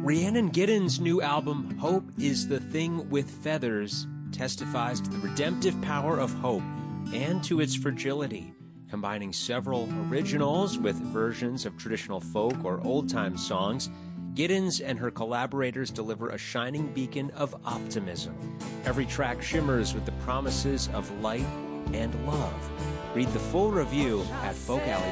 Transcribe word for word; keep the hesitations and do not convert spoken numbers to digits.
Rhiannon Giddens' new album, Hope is the Thing with Feathers, testifies to the redemptive power of hope and to its fragility, combining several originals with versions of traditional folk or old-time songs. Giddens and her collaborators deliver a shining beacon of optimism. Every track shimmers with the promises of light and love. Read the full review at folk alley.